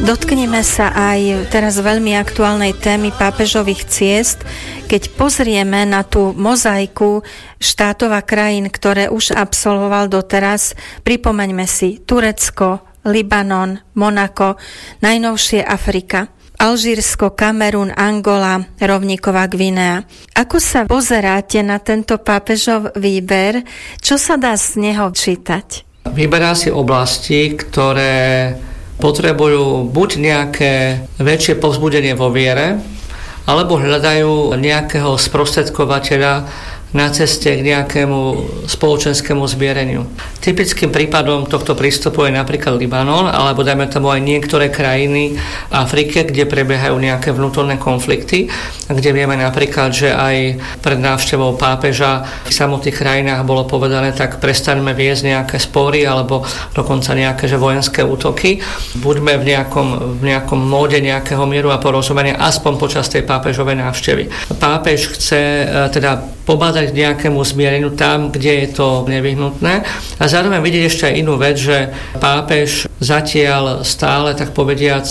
Dotkneme sa aj teraz veľmi aktuálnej témy pápežových ciest. Keď pozrieme na tú mozaiku štátov a krajín, ktoré už absolvoval doteraz, pripomeňme si Turecko, Libanon, Monako, najnovšie Afrika, Alžírsko, Kamerún, Angola, rovníková Gvinea. Ako sa pozeráte na tento pápežov výber? Čo sa dá z neho čítať? Vyberá si oblasti, ktoré potrebujú buď nejaké väčšie povzbudenie vo viere, alebo hľadajú nejakého sprostredkovateľa na ceste k nejakému spoločenskému zmiereniu. Typickým prípadom tohto prístupu je napríklad Libanon, alebo dajme tomu aj niektoré krajiny v Afrike, kde prebiehajú nejaké vnútorné konflikty, kde vieme napríklad, že aj pred návštevou pápeža v samotných krajinách bolo povedané, tak prestaňme viesť nejaké spory alebo dokonca nejaké vojenské útoky. Buďme v nejakom móde nejakého mieru a porozumenia aspoň počas tej pápežovej návštevy. Pápež chce teda pobádať k nejakému zmiereniu tam, kde je to nevyhnutné. A zároveň vidieť ešte aj inú vec, že pápež zatiaľ stále, tak povediac,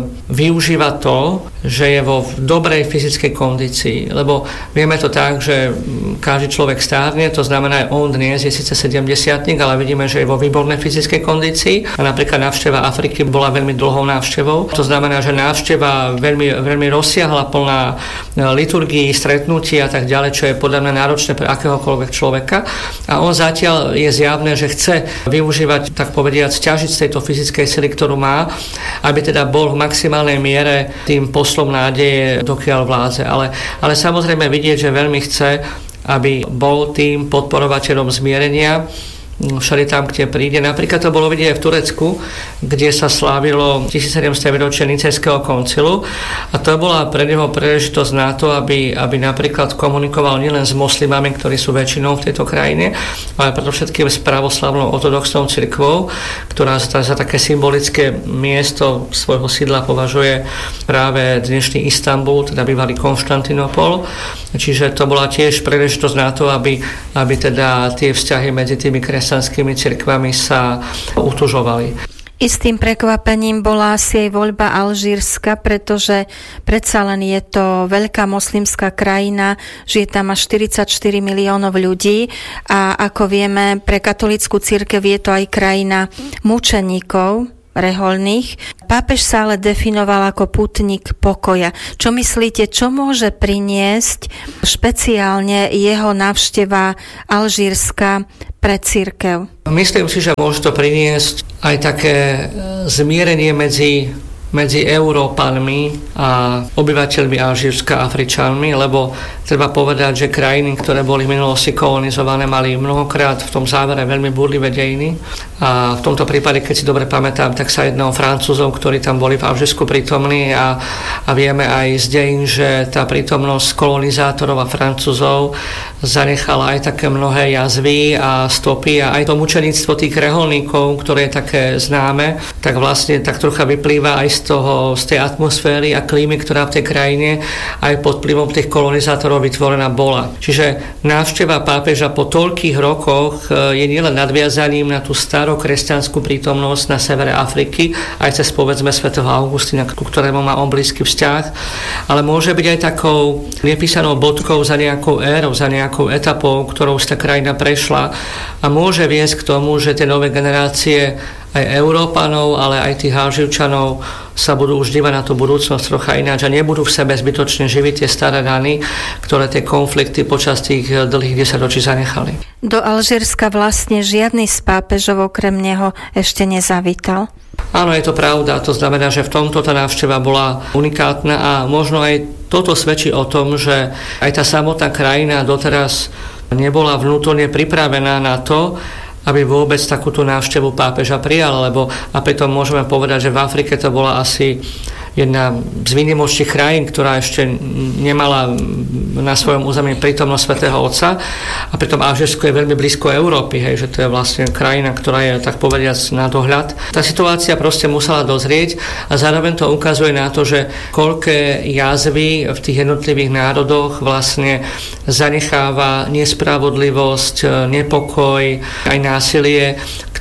využíva to, že je vo dobrej fyzickej kondícii. Lebo vieme to tak, že každý človek stárne, to znamená, že on dnes je síce 70-tník, ale vidíme, že je vo výbornej fyzickej kondícii. A napríklad návšteva Afriky bola veľmi dlhou návštevou. To znamená, že návšteva veľmi rozsiahla, plná liturgií, stretnutí a tak ďalej, čo je podľa mňa náročné pre akéhokoľvek človeka. A on zatiaľ je zjavné, že chce využívať, tak povediac, ťažiť z tejto fyzickej sily, ktorú má, aby teda bol v maximálnej miere tým poslom nádeje, dokiaľ vládze. Ale samozrejme vidieť, že veľmi chce, aby bol tým podporovateľom zmierenia všade tam, kde príde. Napríklad to bolo vidieť aj v Turecku, kde sa slávilo 1700. výročie Nicejského koncilu a to bola pre neho príležitosť na to, aby napríklad komunikoval nielen s moslimami, ktorí sú väčšinou v tejto krajine, ale predovšetkým s pravoslavnou ortodoxnou cirkvou, ktorá za také symbolické miesto svojho sídla považuje práve dnešný Istanbul, teda bývalý Konštantinopol. Čiže to bola tiež príležitosť na to, aby teda tie vzťahy medzi tými kresťanskými cirkvami sa utužovali. Istým prekvapením bola asi aj voľba Alžírska, pretože predsa len je to veľká moslimská krajina, žije tam až 44 miliónov ľudí a ako vieme, pre katolícku cirkev je to aj krajina mučeníkov rehoľných. Pápež sa ale definoval ako pútnik pokoja. Čo myslíte, čo môže priniesť špeciálne jeho návšteva Alžírska pre cirkev? Myslím si, že môže to priniesť aj také zmierenie medzi Európanmi a obyvateľmi Alžírska a Afričanmi, lebo treba povedať, že krajiny, ktoré boli v minulosti kolonizované, mali mnohokrát v tom závere veľmi búrlivé dejiny a v tomto prípade, keď si dobre pamätám, tak sa jedná o Francúzov, ktorí tam boli v Alžírsku prítomní a vieme aj z dejín, že tá prítomnosť kolonizátorov a Francúzov zanechala aj také mnohé jazvy a stopy a aj to mučeníctvo tých reholníkov, ktoré je také známe, tak vlastne tak trocha vyplýva aj z tej atmosféry a klímy, ktorá v tej krajine aj pod vplyvom tých kolonizátorov vytvorená bola. Čiže návšteva pápeža po toľkých rokoch je nielen nadviazaním na tú starú kresťanskú prítomnosť na severe Afriky, aj cez povedzme svätého Augustína, ku ktorému má on blízky vzťah, ale môže byť aj takou nepísanou bodkou za nejakou érou, za nejakou etapou, ktorou tá krajina prešla a môže viesť k tomu, že tie nové generácie aj Európanov, ale aj tých Alžírčanov sa budú už dívať na tú budúcnosť trocha ináč a nebudú v sebe zbytočne živiť tie staré rany, ktoré tie konflikty počas tých dlhých 10 ročí zanechali. Do Alžírska vlastne žiadny z pápežov okrem neho ešte nezavítal. Áno, je to pravda. To znamená, že v tomto tá návšteva bola unikátna a možno aj toto svedčí o tom, že aj tá samotná krajina doteraz nebola vnútorne pripravená na to, aby vôbec takúto návštevu pápeža prijal, lebo a pritom môžeme povedať, že v Afrike to bola asi jedna z výnimočných krajín, ktorá ešte nemala na svojom území prítomnosť svätého Otca a pritom Alžírsko je veľmi blízko Európy, že to je vlastne krajina, ktorá je tak povediac na dohľad. Tá situácia proste musela dozrieť a zároveň to ukazuje na to, že koľké jazvy v tých jednotlivých národoch vlastne zanecháva nespravodlivosť, nepokoj, aj násilie,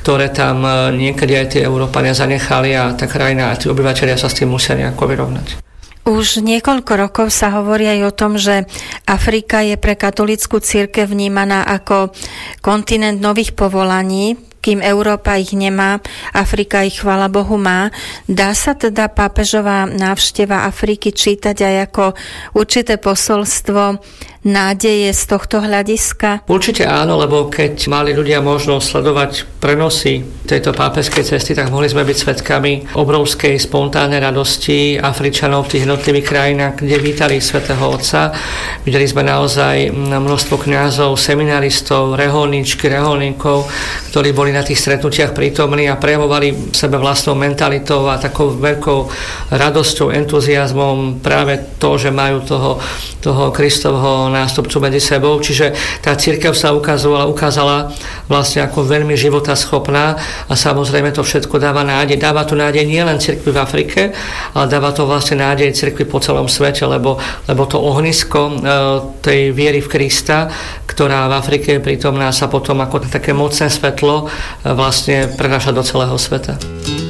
ktoré tam niekedy aj tí Európania zanechali a tá krajina a tí obyvateľia sa s tým musia nejako vyrovnať. Už niekoľko rokov sa hovorí aj o tom, že Afrika je pre katolícku cirkev vnímaná ako kontinent nových povolaní, kým Európa ich nemá, Afrika ich, chvála Bohu, má. Dá sa teda pápežová návšteva Afriky čítať aj ako určité posolstvo nádeje z tohto hľadiska? Určite áno, lebo keď mali ľudia možnosť sledovať prenosy tejto pápežskej cesty, tak mohli sme byť svedkami obrovskej spontánnej radosti Afričanov v tých jednotlivých krajinách, kde vítali svätého Otca. Videli sme naozaj množstvo kňazov, seminaristov, reholníkov, ktorí boli na tých stretnutiach prítomní a prejavovali sebe vlastnou mentalitou a takou veľkou radosťou, entuziasmom práve to, že majú toho Kristovho nástupcu medzi sebou. Čiže tá cirkev sa ukázala vlastne ako veľmi životaschopná a samozrejme to všetko dáva nádej. Dáva to nádej nielen cirkvi v Afrike, ale dáva to vlastne nádej cirkvi po celom svete, lebo to ohnisko tej viery v Krista, ktorá v Afrike je prítomná, sa potom ako také mocné svetlo vlastne prenáša do celého sveta.